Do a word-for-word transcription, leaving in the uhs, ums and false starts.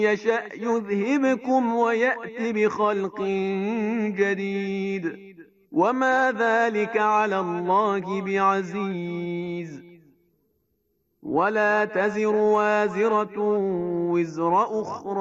يشأ يذهبكم ويأت بخلق جديد وما ذلك على الله بعزيز. ولا تزر وازرة وزر أخرى